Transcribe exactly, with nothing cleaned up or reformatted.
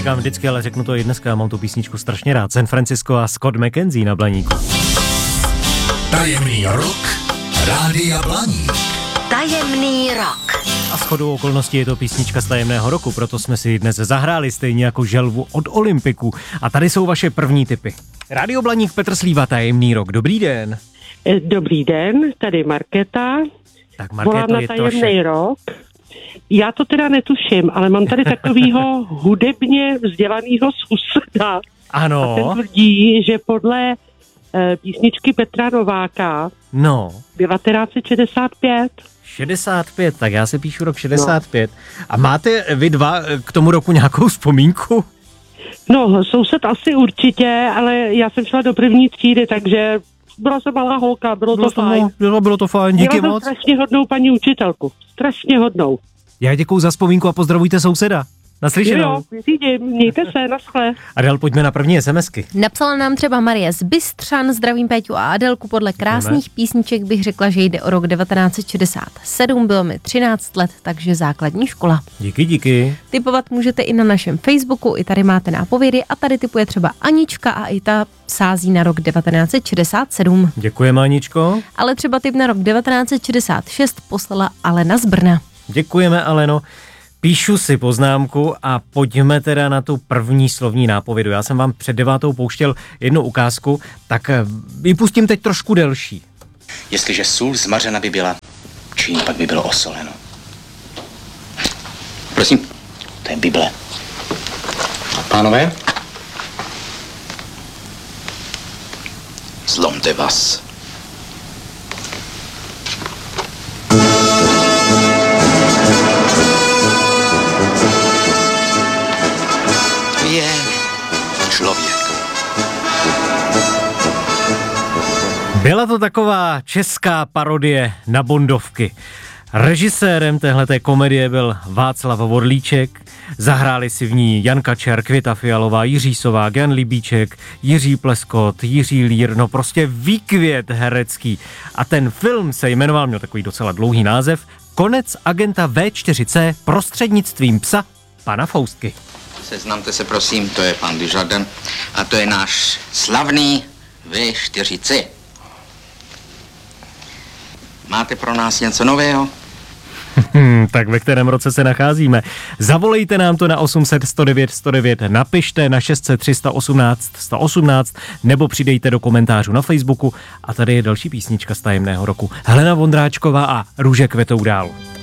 říkám vždycky, ale řeknu to i dneska, já mám tu písničku strašně rád. San Francisco a Scott McKenzie na Blaníku. Tajemný rok Rádia Blaník. Tajemný rok. A shodou okolností je to písnička z tajemného roku, proto jsme si dnes zahráli stejně jako želvu od Olympiku. A tady jsou vaše první tipy. Rádio Blaník, Petr Slíva, tajemný rok. Dobrý den. Dobrý den, tady Markéta. Tak Markéto, volám je na to vaše. tajemný rok. Já to teda netuším, ale mám tady takovýho hudebně vzdělanýho souseda. Ano. A ten tvrdí, že podle e, písničky Petra Nováka No. devatenáct set šedesát pět. šedesát pět, tak já si píšu rok šedesát pět. No. A máte vy dva k tomu roku nějakou vzpomínku? No, soused asi určitě, ale já jsem šla do první třídy, takže byla jsem malá holka, bylo, bylo to fajn. Bylo, bylo to fajn, díky Měla moc. jsem strašně hodnou paní učitelku, strašně hodnou. Já děkuju za vzpomínku a pozdravujte souseda. Naslyšenou. Jo, jo, mějte se, naschle. Adel, pojďme na první SMSky. Napsala nám třeba Marie z Bystřan, zdravím Péťu a Adelku, podle krásných písniček bych řekla, že jde o rok devatenáct set šedesát sedm, bylo mi třináct let, takže základní škola. Díky, díky. Tipovat můžete i na našem Facebooku, i tady máte nápovědy a tady tipuje třeba Anička a i ta sází na rok devatenáct set šedesát sedm. Děkujeme, Aničko. Ale třeba tip na rok devatenáct set šedesát šest poslala Alena z Brna. Děkujeme, Aleno. Píšu si poznámku a pojďme teda na tu první slovní nápovědu. Já jsem vám před devátou pouštěl jednu ukázku, tak vypustím teď trošku delší. Jestliže sůl zmařena by byla, čím pak by bylo osoleno? Prosím, to je Bible. Pánové? Zlomte vás. Je člověk. Byla to taková česká parodie na Bondovky. Režisérem téhleté komedie byl Václav Vorlíček, zahráli si v ní Jan Kačer, Květa Fialová, Jiří Sovák, Jan Libíček, Jiří Pleskot, Jiří Lír, no prostě výkvět herecký. A ten film se jmenoval, měl takový docela dlouhý název, Konec agenta vé čtyři cé prostřednictvím psa pana Foustky. Seznamte se prosím, to je pan Dujardin a to je náš slavný vé čtyři cé. Máte pro nás něco nového? Hmm, tak ve kterém roce se nacházíme? Zavolejte nám to na osm set sto devět sto devět, napište na šest set tři sta osmnáct sto osmnáct nebo přidejte do komentářů na Facebooku a tady je další písnička z tajemného roku. Helena Vondráčková a Růže kvetou dál.